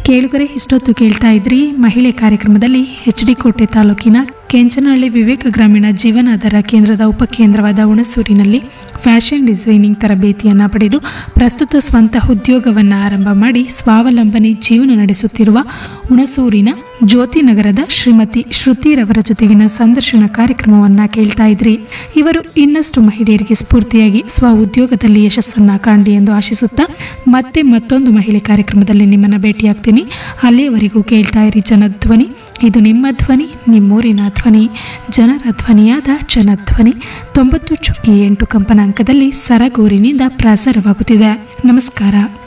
ಕೇಳುಗರೆ ಇಷ್ಟೊತ್ತು ಕೇಳ್ತಾ ಇದ್ರಿ ಮಹಿಳೆ ಕಾರ್ಯಕ್ರಮದಲ್ಲಿ HD ಕೋಟೆ ತಾಲೂಕಿನ ಕೆಂಚನಹಳ್ಳಿ ವಿವೇಕ ಗ್ರಾಮೀಣ ಜೀವನಾಧಾರ ಕೇಂದ್ರದ ಉಪಕೇಂದ್ರವಾದ ಹುಣಸೂರಿನಲ್ಲಿ ಫ್ಯಾಷನ್ ಡಿಸೈನಿಂಗ್ ತರಬೇತಿಯನ್ನು ಪಡೆದು ಪ್ರಸ್ತುತ ಸ್ವಂತ ಉದ್ಯೋಗವನ್ನು ಆರಂಭ ಮಾಡಿ ಸ್ವಾವಲಂಬನೆ ಜೀವನ ನಡೆಸುತ್ತಿರುವ ಹುಣಸೂರಿನ ಜ್ಯೋತಿನಗರದ ಶ್ರೀಮತಿ ಶ್ರುತಿರವರ ಜೊತೆಗಿನ ಸಂದರ್ಶನ ಕಾರ್ಯಕ್ರಮವನ್ನು ಕೇಳ್ತಾ ಇದ್ರಿ. ಇವರು ಇನ್ನಷ್ಟು ಮಹಿಳೆಯರಿಗೆ ಸ್ಫೂರ್ತಿಯಾಗಿ ಸ್ವ ಉದ್ಯೋಗದಲ್ಲಿ ಯಶಸ್ಸನ್ನು ಕಾಣಲಿ ಎಂದು ಆಶಿಸುತ್ತಾ ಮತ್ತೆ ಮತ್ತೊಂದು ಮಹಿಳೆ ಕಾರ್ಯಕ್ರಮದಲ್ಲಿ ನಿಮ್ಮನ್ನು ಭೇಟಿಯಾಗ್ತೀನಿ. ಅಲ್ಲಿಯವರೆಗೂ ಕೇಳ್ತಾ ಇರಿ ಜನಧ್ವನಿ. ಇದು ನಿಮ್ಮ ಧ್ವನಿ, ನಿಮ್ಮೂರಿನ ಧ್ವನಿ, ಜನರ ಧ್ವನಿಯಾದ ಜನಧ್ವನಿ 90.8 ಕಂಪನಾಂಕದಲ್ಲಿ ಸರಗೂರಿನಿಂದ ಪ್ರಸಾರವಾಗುತ್ತಿದೆ. ನಮಸ್ಕಾರ.